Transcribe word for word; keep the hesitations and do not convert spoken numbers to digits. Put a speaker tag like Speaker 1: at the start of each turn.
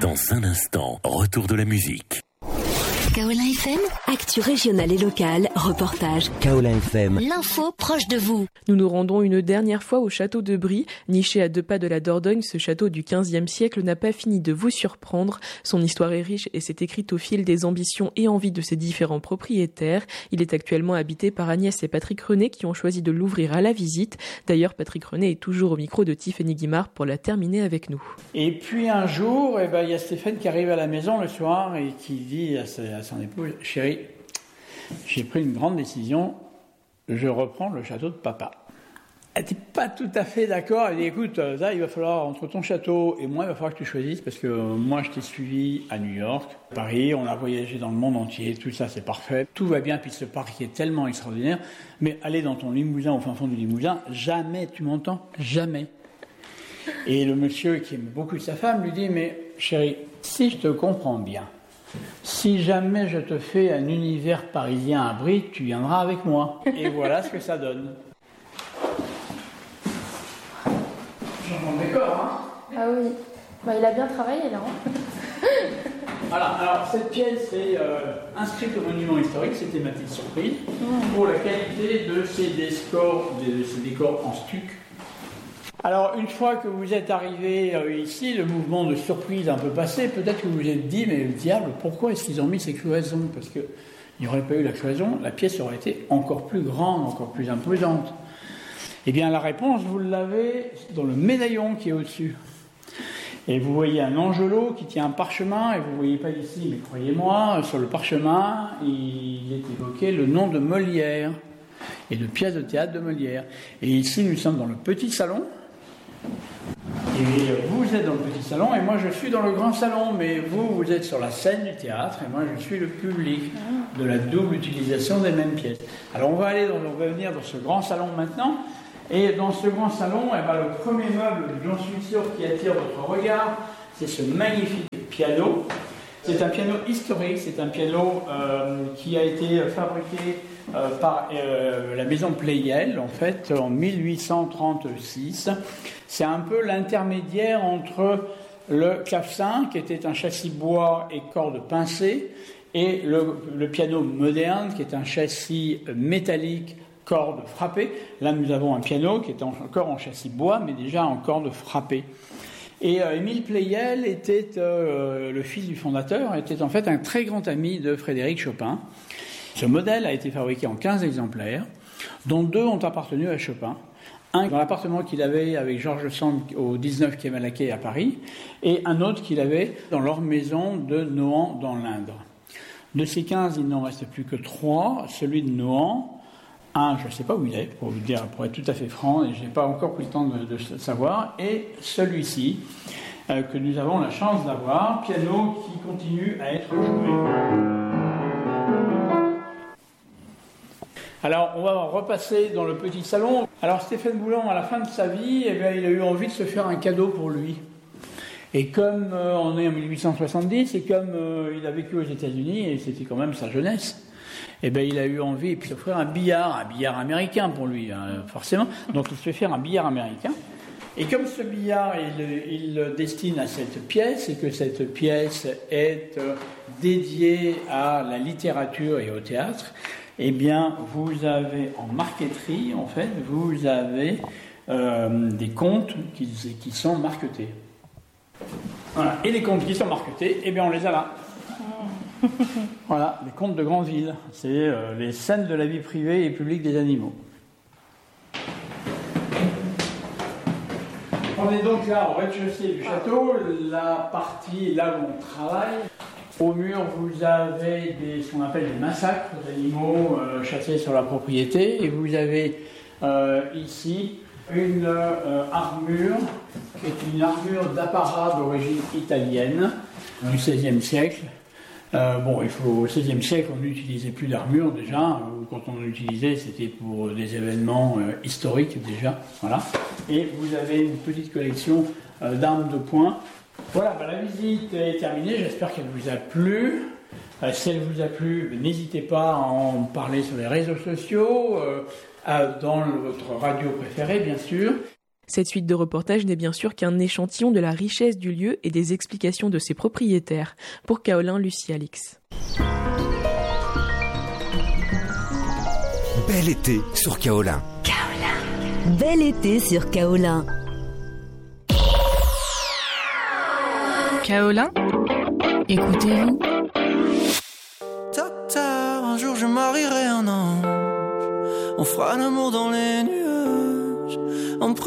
Speaker 1: Dans un instant, retour de la musique.
Speaker 2: Kaolin F M, actu régionale et locale, reportage.
Speaker 3: Kaolin F M,
Speaker 2: l'info proche de vous.
Speaker 4: Nous nous rendons une dernière fois au château de Brie. Niché à deux pas de la Dordogne, ce château du quinzième siècle n'a pas fini de vous surprendre. Son histoire est riche et s'est écrite au fil des ambitions et envies de ses différents propriétaires. Il est actuellement habité par Agnès et Patrick René qui ont choisi de l'ouvrir à la visite. D'ailleurs, Patrick René est toujours au micro de Tiffany Guimard pour la terminer avec nous.
Speaker 5: Et puis un jour, eh ben, il y a Stéphane qui arrive à la maison le soir et qui dit à, sa, à son épouse, « Chérie, j'ai pris une grande décision, je reprends le château de papa. » Elle n'était pas tout à fait d'accord. Elle dit, écoute, là, il va falloir, entre ton château et moi, il va falloir que tu choisisses, parce que moi, je t'ai suivi à New York, Paris, on a voyagé dans le monde entier, tout ça, c'est parfait. Tout va bien, puis ce parc est tellement extraordinaire. Mais aller dans ton Limousin, au fin fond du Limousin, jamais, tu m'entends? Jamais. Et le monsieur, qui aime beaucoup sa femme, lui dit, mais chérie, si je te comprends bien, si jamais je te fais un univers parisien à Brie, tu viendras avec moi. Et voilà ce que ça donne. Changement de décor, hein?
Speaker 6: Ah oui, bah, il a bien travaillé là. Hein.
Speaker 5: Voilà, alors cette pièce est euh, inscrite au monument historique, c'est thématique surprise, mmh. pour la qualité de ces décors, de ces décors en stuc. Alors une fois que vous êtes arrivé euh, ici, le mouvement de surprise un peu passé, peut-être que vous vous êtes dit, mais diable, pourquoi est-ce qu'ils ont mis ces cloisons? Parce qu'il n'y aurait pas eu la cloison, la pièce aurait été encore plus grande, encore plus imposante. Eh bien, la réponse, vous l'avez dans le médaillon qui est au-dessus. Et vous voyez un angelot qui tient un parchemin, et vous ne voyez pas ici, mais croyez-moi, sur le parchemin, il est évoqué le nom de Molière, et de pièces de théâtre de Molière. Et ici, nous sommes dans le petit salon, et vous êtes dans le petit salon, et moi je suis dans le grand salon, mais vous, vous êtes sur la scène du théâtre, et moi je suis le public de la double utilisation des mêmes pièces. Alors on va aller, dans, on va venir dans ce grand salon maintenant. Et dans ce grand salon, eh ben, le premier meuble, j'en suis sûr, qui attire votre regard, c'est ce magnifique piano. C'est un piano historique, c'est un piano euh, qui a été fabriqué euh, par euh, la maison Pleyel, en fait, en mille huit cent trente-six. C'est un peu l'intermédiaire entre le clavecin, qui était un châssis bois et cordes pincées, et le, le piano moderne, qui est un châssis métallique, cordes frappées. Là, nous avons un piano qui est encore en châssis bois, mais déjà en cordes frappées. Et euh, Émile Pleyel était euh, le fils du fondateur, était en fait un très grand ami de Frédéric Chopin. Ce modèle a été fabriqué en quinze exemplaires, dont deux ont appartenu à Chopin. Un dans l'appartement qu'il avait avec Georges Sand au dix-neuf quai Malaquais à Paris, et un autre qu'il avait dans leur maison de Nohant dans l'Indre. De ces quinze, il n'en reste plus que trois. Celui de Nohant, un, je ne sais pas où il est, pour vous dire, pour être tout à fait franc, et je n'ai pas encore pris le temps de, de savoir, et celui-ci, euh, que nous avons la chance d'avoir, piano qui continue à être joué. Alors, on va repasser dans le petit salon. Alors, Stéphane Boulan, à la fin de sa vie, eh bien, il a eu envie de se faire un cadeau pour lui. Et comme euh, on est en mille huit cent soixante-dix, et comme euh, il a vécu aux États-Unis, et c'était quand même sa jeunesse, eh bien, il a eu envie de s'offrir un billard, un billard américain pour lui, hein, forcément. Donc, il se fait faire un billard américain. Et comme ce billard, il, il le destine à cette pièce, et que cette pièce est euh, dédiée à la littérature et au théâtre, eh bien, vous avez en marqueterie, en fait, vous avez euh, des contes qui, qui sont marquetés. Voilà. Et les contes qui sont marquetés, eh bien, on les a là. Voilà, les contes de Grandville. C'est euh, les scènes de la vie privée et publique des animaux. On est donc là au rez-de-chaussée du château, la partie là où on travaille. Au mur, vous avez des, ce qu'on appelle des massacres d'animaux euh, chassés sur la propriété. Et vous avez euh, ici une euh, armure, qui est une armure d'apparat d'origine italienne du seizième siècle. Euh, bon, il faut, au seizième siècle, on n'utilisait plus d'armure déjà. Quand on l'utilisait, c'était pour des événements euh, historiques déjà. Voilà. Et vous avez une petite collection euh, d'armes de poing. Voilà, bah, la visite est terminée. J'espère qu'elle vous a plu. Euh, si elle vous a plu, n'hésitez pas à en parler sur les réseaux sociaux, euh, dans votre radio préférée, bien sûr.
Speaker 4: Cette suite de reportages n'est bien sûr qu'un échantillon de la richesse du lieu et des explications de ses propriétaires. Pour Kaolin, Lucie Alix.
Speaker 3: Bel été sur Kaolin.
Speaker 2: Kaolin. Bel été sur Kaolin.
Speaker 7: Kaolin, écoutez-vous.
Speaker 8: Docteur, un jour je marierai un ange. On fera l'amour dans les nuages. On